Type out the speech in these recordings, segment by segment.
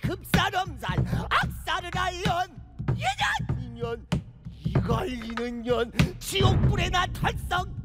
급살엄살 악살을 할년 이년 이갈리는 년 지옥불에 나 털썩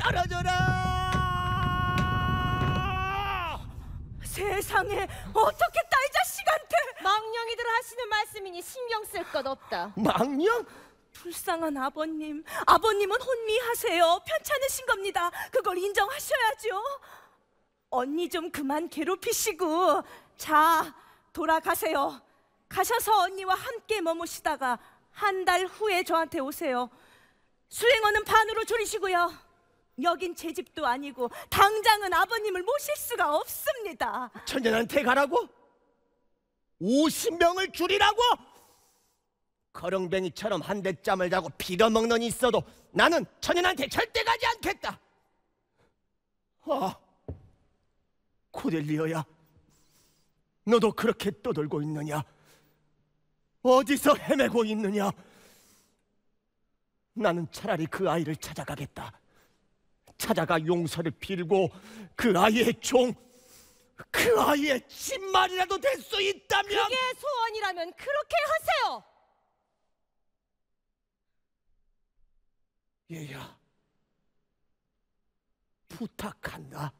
떨어져라. 세상에 어떻겠다 이 자식한테. 망령이들 하시는 말씀이니 신경 쓸 것 없다. 망령? 불쌍한 아버님, 아버님은 혼미하세요. 편찮으신 겁니다. 그걸 인정하셔야죠. 언니 좀 그만 괴롭히시고 자 돌아가세요. 가셔서 언니와 함께 머무시다가 한 달 후에 저한테 오세요. 수행원은 반으로 줄이시고요. 여긴 제 집도 아니고 당장은 아버님을 모실 수가 없습니다. 천년한테 가라고? 50명을 줄이라고? 거렁뱅이처럼 한 대 짬을 자고 빌어먹는 있어도 나는 천년한테 절대 가지 않겠다. 코델리오야, 너도 그렇게 떠돌고 있느냐? 어디서 헤매고 있느냐? 나는 차라리 그 아이를 찾아가겠다. 찾아가 용서를 빌고 그 아이의 종, 그 아이의 신말이라도 될 수 있다면. 그게 소원이라면 그렇게 하세요. 얘야, 부탁한다.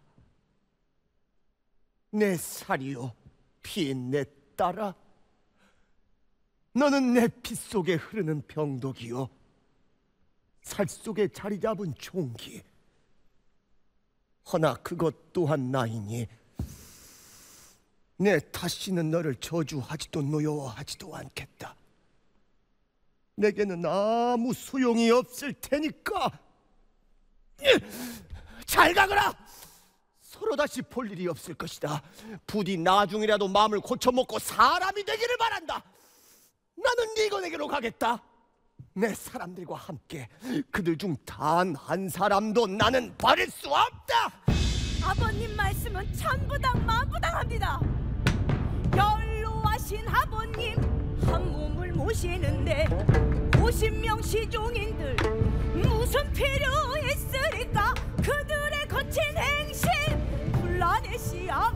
내 살이요 피 내 딸아, 너는 내 피 속에 흐르는 병독이요 살 속에 자리 잡은 총기. 허나 그것 또한 나이니 내 다시는 너를 저주하지도 노여워하지도 않겠다. 내게는 아무 소용이 없을 테니까 잘 가거라. 서로 다시 볼 일이 없을 것이다. 부디 나중이라도 마음을 고쳐먹고 사람이 되기를 바란다. 나는 네 권에게로 가겠다. 내 사람들과 함께. 그들 중 단 한 사람도 나는 버릴 수 없다. 아버님 말씀은 천부당 만부당합니다. 연로하신 아버님 한 몸을 모시는데 50명 시종인들 무슨 필요 있으리까? 그들의 거친 행실 불러내시옵소서.